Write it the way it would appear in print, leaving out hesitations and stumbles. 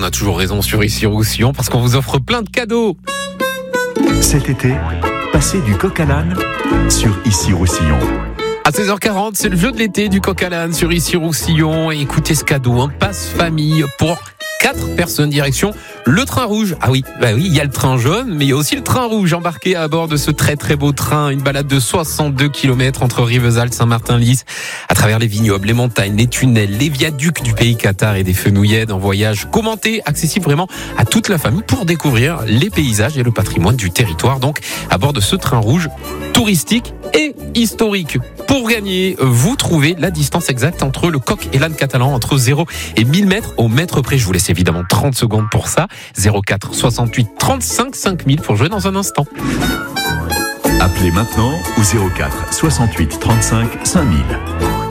a toujours raison sur Ici Roussillon parce qu'on vous offre plein de cadeaux. Cet été, passez du coq à l'âne sur Ici Roussillon. À 16h40, c'est le jeu de l'été du coq à l'âne sur Ici Roussillon. Et écoutez ce cadeau, un passe-famille pour 4 personnes, direction le train rouge. Ah oui, il y a le train jaune, mais il y a aussi le train rouge embarqué à bord de ce très très beau train. Une balade de 62 km entre Rivesaltes, Saint-Martin-Lys, à travers les vignobles, les montagnes, les tunnels, les viaducs du pays Qatar et des Fenouillèdes. Un voyage commenté, accessible vraiment à toute la famille pour découvrir les paysages et le patrimoine du territoire. Donc, à bord de ce train rouge touristique et historique. Pour gagner, vous trouvez la distance exacte entre le coq et l'âne catalan, entre 0 et 1000 mètres au mètre près. Je vous laisse évidemment 30 secondes pour ça. 04 68 35 5000 pour jouer dans un instant. Appelez maintenant au 04 68 35 5000.